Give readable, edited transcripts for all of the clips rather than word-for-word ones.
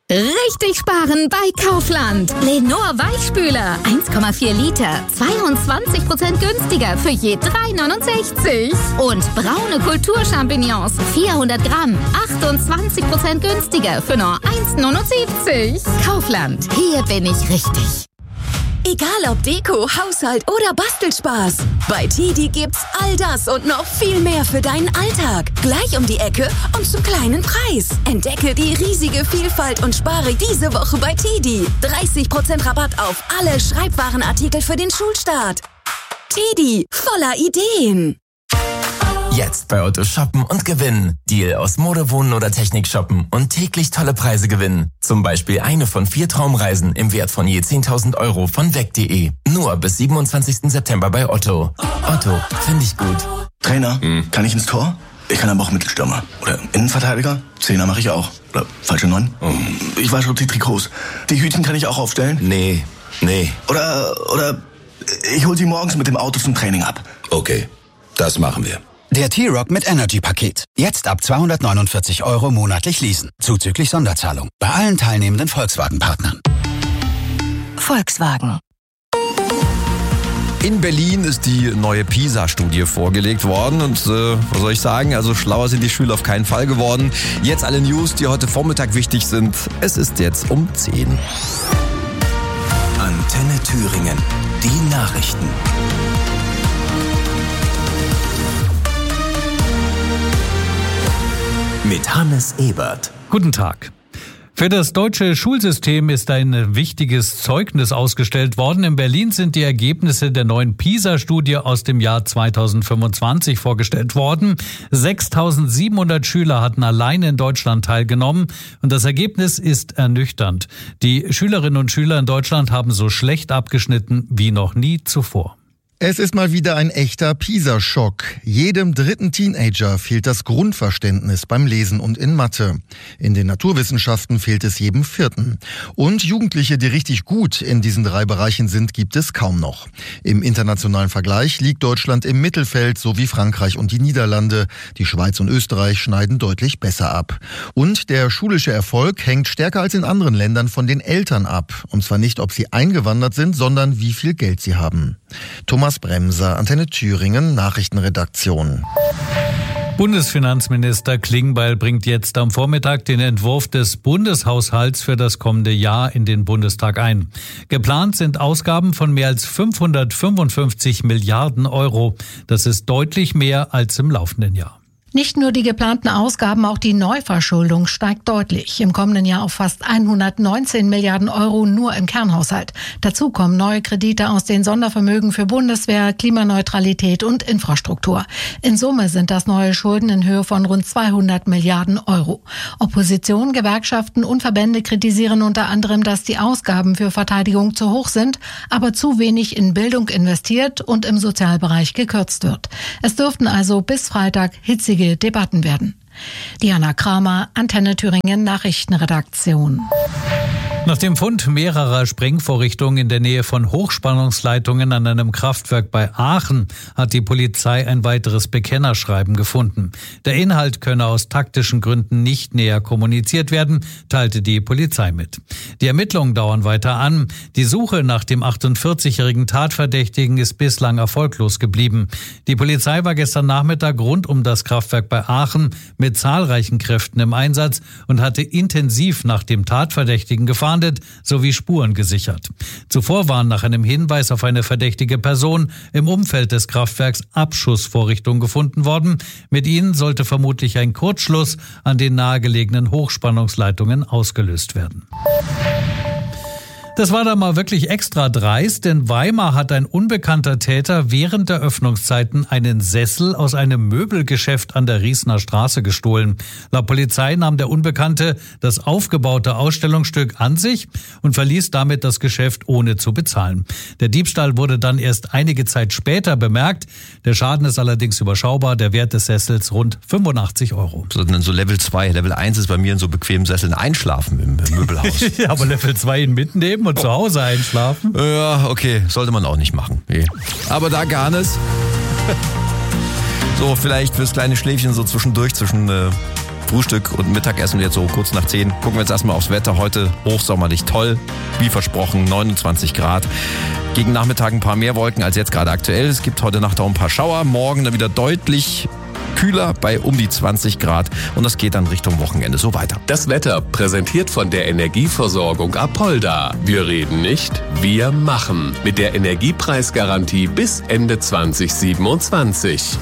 Richtig sparen bei Kaufland. Lenor Weichspüler 1,4 Liter, 22% günstiger für je 3,69. Und braune Kulturchampignons 400 Gramm, 28% günstiger für nur 1,79. Kaufland, hier bin ich richtig. Egal ob Deko, Haushalt oder Bastelspaß. Bei TEDi gibt's all das und noch viel mehr für deinen Alltag. Gleich um die Ecke und zum kleinen Preis. Entdecke die riesige Vielfalt und spare diese Woche bei TEDi. 30% Rabatt auf alle Schreibwarenartikel für den Schulstart. TEDi, voller Ideen. Jetzt bei Otto shoppen und gewinnen. Deal aus Mode, Wohnen oder Technik shoppen und täglich tolle Preise gewinnen. Zum Beispiel eine von 4 Traumreisen im Wert von je 10.000 Euro von weg.de. Nur bis 27. September bei Otto. Otto, finde ich gut. Trainer, kann ich ins Tor? Ich kann aber auch Mittelstürmer. Oder Innenverteidiger? Zehner mache ich auch. Oder falsche 9? Ich wasche die Trikots. Die Hütchen kann ich auch aufstellen? Nee. Oder ich hol sie morgens mit dem Auto zum Training ab. Okay, das machen wir. Der T-Rock mit Energy-Paket. Jetzt ab 249 € monatlich leasen. Zuzüglich Sonderzahlung. Bei allen teilnehmenden Volkswagen-Partnern. Volkswagen. In Berlin ist die neue PISA-Studie vorgelegt worden und was soll ich sagen, also schlauer sind die Schüler auf keinen Fall geworden. Jetzt alle News, die heute Vormittag wichtig sind. Es ist jetzt um 10. Antenne Thüringen. Die Nachrichten. Mit Hannes Ebert. Guten Tag. Für das deutsche Schulsystem ist ein wichtiges Zeugnis ausgestellt worden. In Berlin sind die Ergebnisse der neuen PISA-Studie aus dem Jahr 2025 vorgestellt worden. 6.700 Schüler hatten allein in Deutschland teilgenommen und das Ergebnis ist ernüchternd. Die Schülerinnen und Schüler in Deutschland haben so schlecht abgeschnitten wie noch nie zuvor. Es ist mal wieder ein echter PISA-Schock. Jedem dritten Teenager fehlt das Grundverständnis beim Lesen und in Mathe. In den Naturwissenschaften fehlt es jedem vierten. Und Jugendliche, die richtig gut in diesen 3 Bereichen sind, gibt es kaum noch. Im internationalen Vergleich liegt Deutschland im Mittelfeld, so wie Frankreich und die Niederlande. Die Schweiz und Österreich schneiden deutlich besser ab. Und der schulische Erfolg hängt stärker als in anderen Ländern von den Eltern ab. Und zwar nicht, ob sie eingewandert sind, sondern wie viel Geld sie haben. Thomas Bremser, Antenne Thüringen, Nachrichtenredaktion. Bundesfinanzminister Klingbeil bringt jetzt am Vormittag den Entwurf des Bundeshaushalts für das kommende Jahr in den Bundestag ein. Geplant sind Ausgaben von mehr als 555 Milliarden Euro. Das ist deutlich mehr als im laufenden Jahr. Nicht nur die geplanten Ausgaben, auch die Neuverschuldung steigt deutlich. Im kommenden Jahr auf fast 119 Milliarden Euro nur im Kernhaushalt. Dazu kommen neue Kredite aus den Sondervermögen für Bundeswehr, Klimaneutralität und Infrastruktur. In Summe sind das neue Schulden in Höhe von rund 200 Milliarden Euro. Opposition, Gewerkschaften und Verbände kritisieren unter anderem, dass die Ausgaben für Verteidigung zu hoch sind, aber zu wenig in Bildung investiert und im Sozialbereich gekürzt wird. Es dürften also bis Freitag hitzige Debatten werden. Diana Kramer, Antenne Thüringen Nachrichtenredaktion. Nach dem Fund mehrerer Sprengvorrichtungen in der Nähe von Hochspannungsleitungen an einem Kraftwerk bei Aachen hat die Polizei ein weiteres Bekennerschreiben gefunden. Der Inhalt könne aus taktischen Gründen nicht näher kommuniziert werden, teilte die Polizei mit. Die Ermittlungen dauern weiter an. Die Suche nach dem 48-jährigen Tatverdächtigen ist bislang erfolglos geblieben. Die Polizei war gestern Nachmittag rund um das Kraftwerk bei Aachen mit zahlreichen Kräften im Einsatz und hatte intensiv nach dem Tatverdächtigen gefahndet sowie Spuren gesichert. Zuvor waren nach einem Hinweis auf eine verdächtige Person im Umfeld des Kraftwerks Abschussvorrichtungen gefunden worden. Mit ihnen sollte vermutlich ein Kurzschluss an den nahegelegenen Hochspannungsleitungen ausgelöst werden. Das war da mal wirklich extra dreist, denn Weimar hat ein unbekannter Täter während der Öffnungszeiten einen Sessel aus einem Möbelgeschäft an der Riesner Straße gestohlen. Laut Polizei nahm der Unbekannte das aufgebaute Ausstellungsstück an sich und verließ damit das Geschäft ohne zu bezahlen. Der Diebstahl wurde dann erst einige Zeit später bemerkt. Der Schaden ist allerdings überschaubar, der Wert des Sessels rund 85 €. So Level 2, Level 1 ist bei mir in so bequemen Sesseln einschlafen im Möbelhaus. Ja, aber Level 2 ihn mitnehmen und zu Hause einschlafen? Ja, okay, sollte man auch nicht machen. Nee. Aber da gar nicht. So, vielleicht fürs kleine Schläfchen so zwischendurch, zwischen Frühstück und Mittagessen jetzt so kurz nach 10. Gucken wir jetzt erstmal aufs Wetter. Heute hochsommerlich toll, wie versprochen, 29 Grad. Gegen Nachmittag ein paar mehr Wolken als jetzt gerade aktuell. Es gibt heute Nacht auch ein paar Schauer. Morgen dann wieder deutlich kühler bei um die 20 Grad und das geht dann Richtung Wochenende so weiter. Das Wetter präsentiert von der Energieversorgung Apolda. Wir reden nicht, wir machen. Mit der Energiepreisgarantie bis Ende 2027.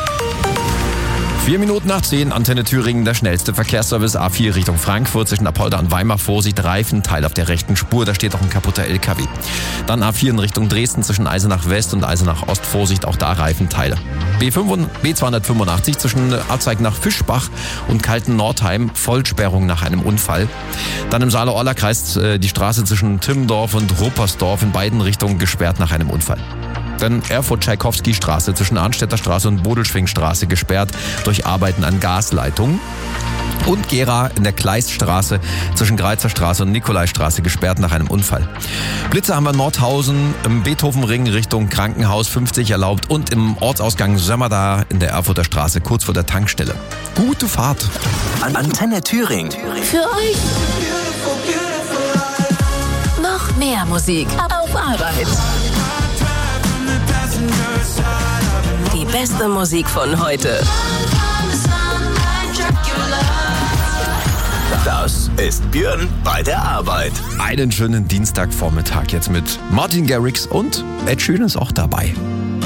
4 Minuten nach 10, Antenne Thüringen, der schnellste Verkehrsservice A4 Richtung Frankfurt zwischen Apolda und Weimar. Vorsicht, Reifenteil auf der rechten Spur, da steht auch ein kaputter LKW. Dann A4 in Richtung Dresden zwischen Eisenach West und Eisenach Ost. Vorsicht, auch da Reifenteile. B285 zwischen Azeignach-Fischbach und Kalten-Nordheim, Vollsperrung nach einem Unfall. Dann im Saale-Orla-Kreis die Straße zwischen Timmendorf und Ruppersdorf in beiden Richtungen gesperrt nach einem Unfall. Dann Erfurt-Tschaikowski-Straße zwischen Arnstädter Straße und Bodelschwingstraße gesperrt durch Arbeiten an Gasleitungen. Und Gera in der Kleiststraße zwischen Greizer Straße und Nikolaistraße gesperrt nach einem Unfall. Blitze haben wir in Nordhausen, im Beethovenring Richtung Krankenhaus 50 erlaubt und im Ortsausgang Sömmerda in der Erfurter Straße kurz vor der Tankstelle. Gute Fahrt. Antenne Thüringen. Für euch noch mehr Musik auf Arbeit. Die beste Musik von heute. Das ist Björn bei der Arbeit. Einen schönen Dienstagvormittag jetzt mit Martin Garrix und Ed Sheeran ist auch dabei.